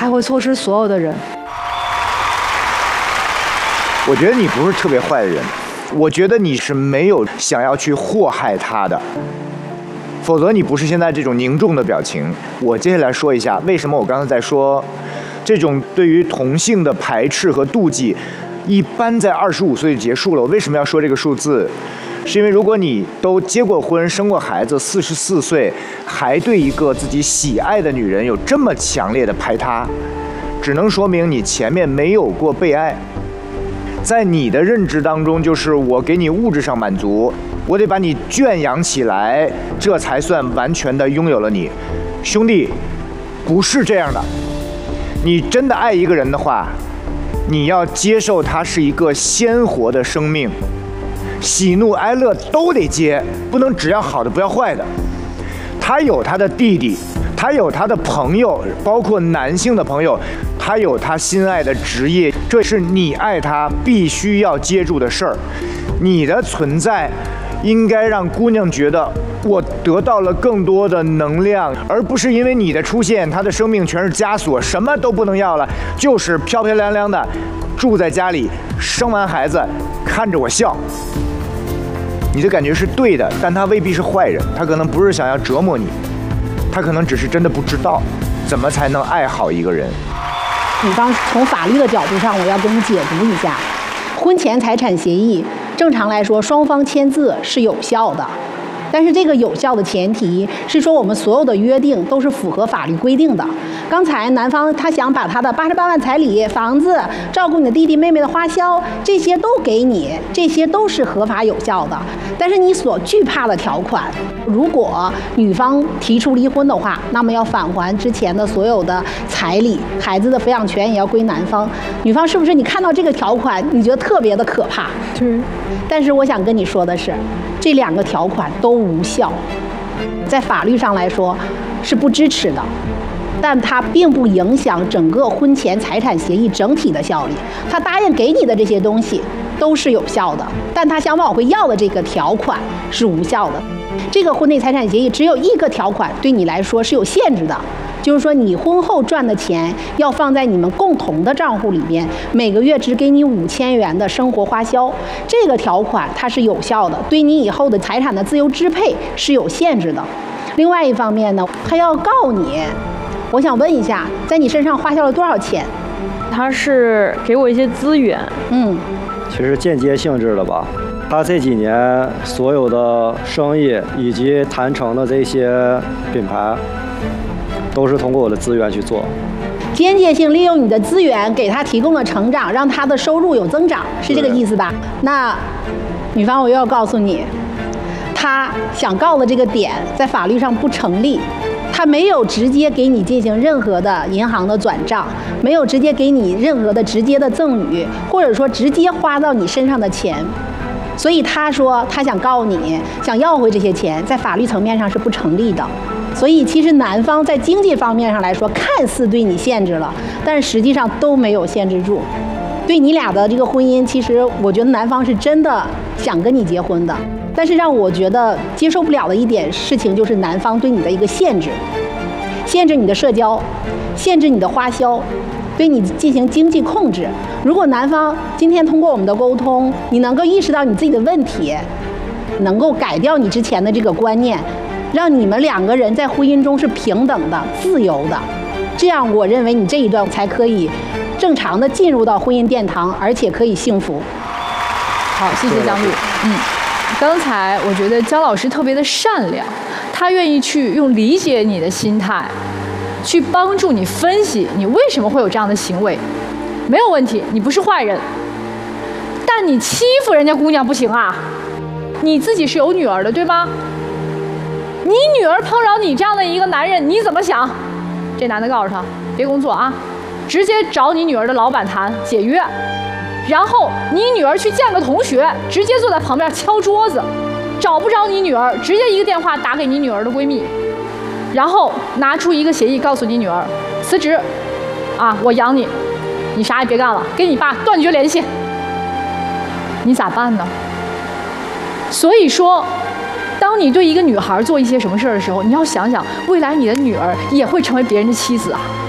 才会错失所有的人。 我觉得你不是特别坏的人，我觉得你是没有想要去祸害他的，否则你不是现在这种凝重的表情。我接下来说一下为什么我刚才在说这种对于同性的排斥和妒忌一般在25岁就结束了。我为什么要说这个数字？是因为如果你都结过婚生过孩子，44岁还对一个自己喜爱的女人有这么强烈的排他，只能说明你前面没有过被爱。在你的认知当中，就是我给你物质上满足，我得把你圈养起来，这才算完全的拥有了你。兄弟，不是这样的。你真的爱一个人的话，你要接受他是一个鲜活的生命，喜怒哀乐都得接，不能只要好的不要坏的。他有他的弟弟，他有他的朋友，包括男性的朋友，他有他心爱的职业，这是你爱他必须要接住的事儿。你的存在应该让姑娘觉得我得到了更多的能量，而不是因为你的出现，她的生命全是枷锁，什么都不能要了，就是漂漂亮亮的住在家里，生完孩子看着我笑。你的感觉是对的，但他未必是坏人，他可能不是想要折磨你，他可能只是真的不知道怎么才能爱好一个人。 比方从法律的角度上，我要给你解读一下，婚前财产协议正常来说双方签字是有效的，但是这个有效的前提是说我们所有的约定都是符合法律规定的。刚才男方他想把他的88万彩礼、房子、照顾你的弟弟妹妹的花销，这些都给你，这些都是合法有效的。但是你所惧怕的条款，如果女方提出离婚的话，那么要返还之前的所有的彩礼，孩子的抚养权也要归男方。女方是不是你看到这个条款，你觉得特别的可怕？ 对。 但是我想跟你说的是，这2个条款都无效，在法律上来说是不支持的。但它并不影响整个婚前财产协议整体的效力。他答应给你的这些东西都是有效的，但他想往回要的这个条款是无效的。这个婚内财产协议只有1个条款对你来说是有限制的，就是说你婚后赚的钱要放在你们共同的账户里面，每个月只给你5000元的生活花销。这个条款它是有效的，对你以后的财产的自由支配是有限制的。另外一方面呢，他要告你。我想问一下，在你身上花销了多少钱？ 他是给我一些资源， 其实间接性质的吧。他这几年所有的生意以及谈成的这些品牌，都是通过我的资源去做。 间接性利用你的资源给他提供了成长，让他的收入有增长，是这个意思吧？那女方，我又要告诉你，他想告的这个点在法律上不成立。他没有直接给你进行任何的银行的转账，没有直接给你任何的直接的赠与，或者说直接花到你身上的钱，所以他说他想告你，想要回这些钱，在法律层面上是不成立的。所以其实男方在经济方面上来说，看似对你限制了，但是实际上都没有限制住。对你俩的这个婚姻，其实我觉得男方是真的想跟你结婚的。但是让我觉得接受不了的一点事情，就是男方对你的一个限制，限制你的社交，限制你的花销，对你进行经济控制。如果男方今天通过我们的沟通，你能够意识到你自己的问题，能够改掉你之前的这个观念，让你们2个人在婚姻中是平等的、自由的，这样我认为你这一段才可以正常的进入到婚姻殿堂，而且可以幸福。 好，谢谢江律。刚才我觉得姜老师特别的善良，他愿意去用理解你的心态，去帮助你分析你为什么会有这样的行为，没有问题，你不是坏人，但你欺负人家姑娘不行啊！你自己是有女儿的，对吗？你女儿碰着你这样的一个男人，你怎么想？这男的告诉他，别工作啊，直接找你女儿的老板谈解约。然后你女儿去见个同学，直接坐在旁边敲桌子，找不着你女儿，直接一个电话打给你女儿的闺蜜，然后拿出一个协议告诉你女儿辞职，我养你，你啥也别干了，跟你爸断绝联系。你咋办呢？所以说，当你对一个女孩做一些什么事儿的时候，你要想想，未来你的女儿也会成为别人的妻子啊。